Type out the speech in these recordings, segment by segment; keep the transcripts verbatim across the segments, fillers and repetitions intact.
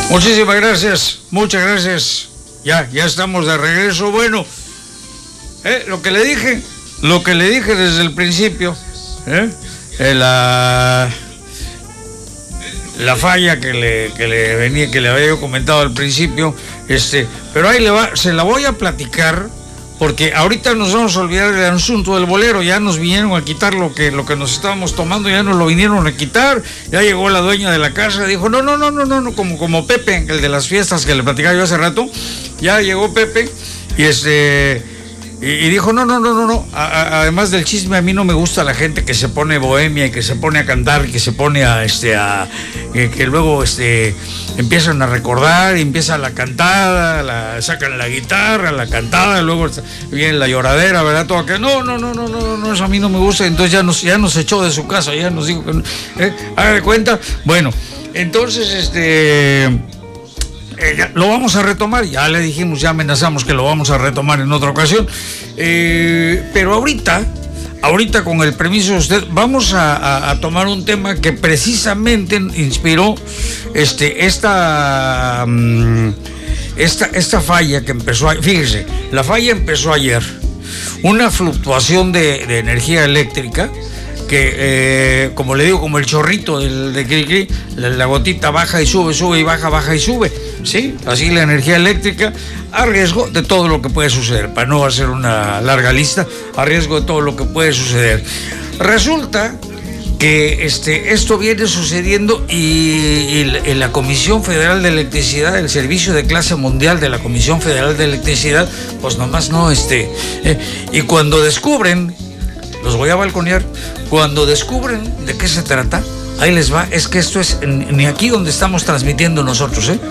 Muchísimas gracias, muchas gracias. Ya, ya estamos de regreso. Bueno, eh, lo que le dije, lo que le dije desde el principio, eh, eh, la, la falla que le, que le venía, que le había yo comentado al principio, este, pero ahí le va, se la voy a platicar. Porque ahorita nos vamos a olvidar del asunto del bolero, ya nos vinieron a quitar lo que, lo que nos estábamos tomando, ya nos lo vinieron a quitar, ya llegó la dueña de la casa, dijo, no, no, no, no, no, no, como, como Pepe, el de las fiestas que le platicaba yo hace rato, ya llegó Pepe, y este, y, y dijo, no, no, no, no, no, a, a, además del chisme, a mí no me gusta la gente que se pone bohemia y que se pone a cantar, que se pone a, este, a, que, que luego, este, empiezan a recordar, y empieza la cantada, la, sacan la guitarra, la cantada, luego viene la lloradera, ¿verdad? Todo que no, no, no, no, no, no, eso a mí no me gusta, entonces ya nos, ya nos echó de su casa, ya nos dijo que no, ¿eh? Haga de cuenta, bueno, entonces, este, eh, ya, lo vamos a retomar, ya le dijimos, ya amenazamos que lo vamos a retomar en otra ocasión, eh, pero ahorita, ahorita con el permiso de usted, vamos a, a, a tomar un tema que precisamente inspiró este, esta, um, esta, esta falla que empezó, a, fíjese, la falla empezó ayer, una fluctuación de, de energía eléctrica que, eh, como le digo, como el chorrito del, de Cricri, la, la gotita baja y sube, sube y baja, baja y sube, ¿sí? Así la energía eléctrica, a riesgo de todo lo que puede suceder, para no hacer una larga lista, a riesgo de todo lo que puede suceder. Resulta que este, esto viene sucediendo y, y, y la Comisión Federal de Electricidad, el Servicio de Clase Mundial de la Comisión Federal de Electricidad, pues nomás no, este, eh, y cuando descubren, los voy a balconear, cuando descubren de qué se trata, ahí les va, es que esto es ni aquí donde estamos transmitiendo nosotros, ¿eh?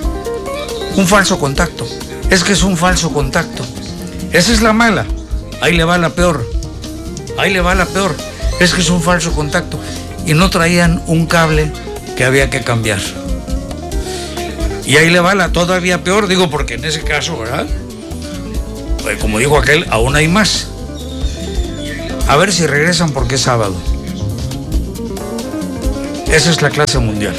Un falso contacto, es que es un falso contacto, esa es la mala, ahí le va la peor, ahí le va la peor, es que es un falso contacto, y no traían un cable que había que cambiar, y ahí le va la todavía peor, digo, porque en ese caso, ¿verdad? Pues como dijo aquel, aún hay más. A ver si regresan porque es sábado. Esa es la clase mundial.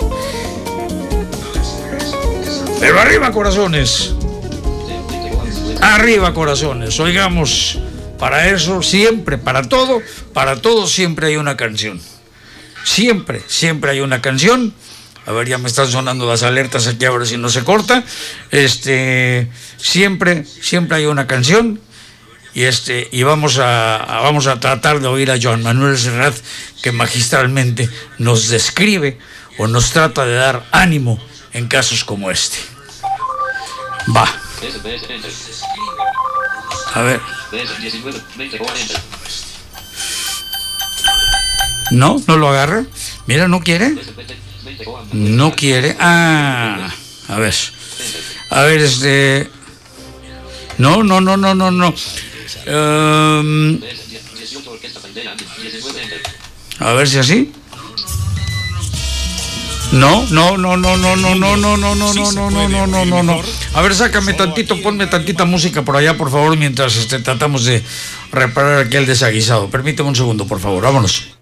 Pero arriba, corazones. Arriba, corazones. Oigamos, para eso siempre, para todo, para todo siempre hay una canción. Siempre, siempre hay una canción. A ver, ya me están sonando las alertas aquí, a ver si no se corta. Este, siempre, siempre hay una canción. Y este y vamos a, a vamos a tratar de oír a Joan Manuel Serrat, que magistralmente nos describe o nos trata de dar ánimo en casos como este. Va. A ver. No, no lo agarra. Mira, no quiere. No quiere. Ah, a ver. A ver, este. No, no, no, no, no, no. Um, a ver si así. No, no, no, no, no, no, no, no, no, no, no, no, no, no, no, no, no. A ver, sácame tantito, ponme tantita música por allá, por favor, mientras este, tratamos de reparar aquí el desaguisado. Permíteme un segundo, por favor, vámonos.